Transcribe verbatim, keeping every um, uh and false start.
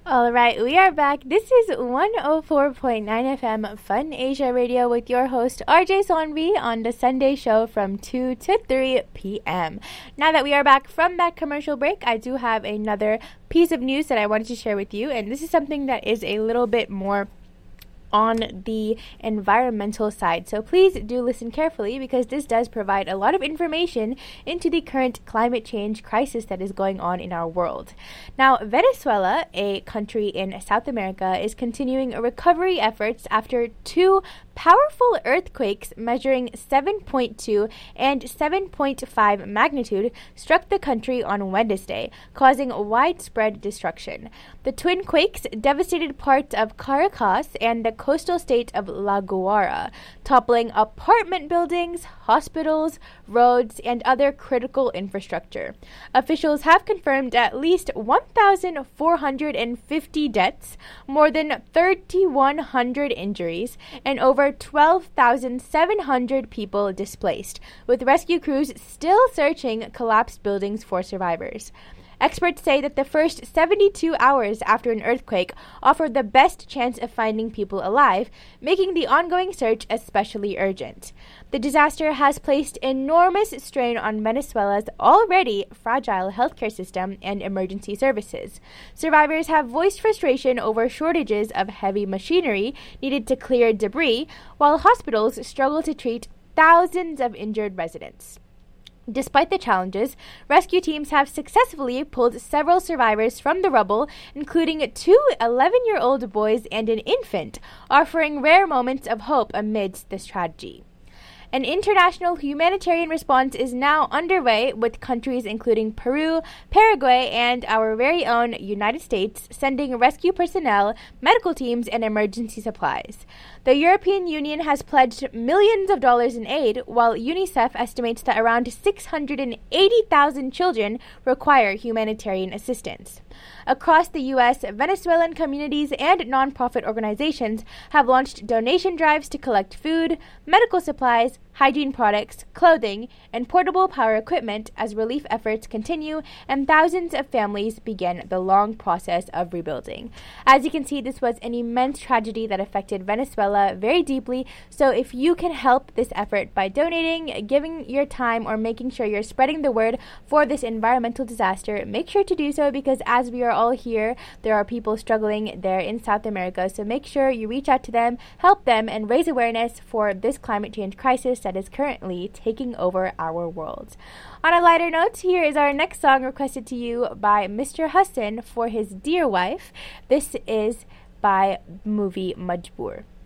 All right, we are back. This is one oh four point nine F M Fun Asia Radio with your host R J Sonvi on the Sunday show from two to three p.m. Now that we are back from that commercial break, I do have another piece of news that I wanted to share with you, and this is something that is a little bit more on the environmental side. So please do listen carefully because this does provide a lot of information into the current climate change crisis that is going on in our world. Now, Venezuela, a country in South America, is continuing recovery efforts after two powerful earthquakes measuring seven point two and seven point five magnitude struck the country on Wednesday, causing widespread destruction. The twin quakes devastated parts of Caracas and the coastal state of La Guaira, toppling apartment buildings, hospitals, roads, and other critical infrastructure. Officials have confirmed at least one thousand four hundred fifty deaths, more than three thousand one hundred injuries, and over twelve thousand seven hundred people displaced, with rescue crews still searching collapsed buildings for survivors. Experts say that the first seventy-two hours after an earthquake offer the best chance of finding people alive, making the ongoing search especially urgent. The disaster has placed enormous strain on Venezuela's already fragile healthcare system and emergency services. Survivors have voiced frustration over shortages of heavy machinery needed to clear debris, while hospitals struggle to treat thousands of injured residents. Despite the challenges, rescue teams have successfully pulled several survivors from the rubble, including two eleven-year-old boys and an infant, offering rare moments of hope amidst this tragedy. An international humanitarian response is now underway, with countries including Peru, Paraguay, and our very own United States sending rescue personnel, medical teams, and emergency supplies. The European Union has pledged millions of dollars in aid, while UNICEF estimates that around six hundred eighty thousand children require humanitarian assistance. Across the U S, Venezuelan communities and nonprofit organizations have launched donation drives to collect food, medical supplies, hygiene products, clothing, and portable power equipment as relief efforts continue and thousands of families begin the long process of rebuilding. As you can see, this was an immense tragedy that affected Venezuela very deeply, so if you can help this effort by donating, giving your time, or making sure you're spreading the word for this environmental disaster, make sure to do so, because as we are all here, there are people struggling there in South America, so make sure you reach out to them, help them, and raise awareness for this climate change crisis that is currently taking over our world. On a lighter note, here is our next song requested to you by Mister Hassan for his dear wife. This is by movie Majboor.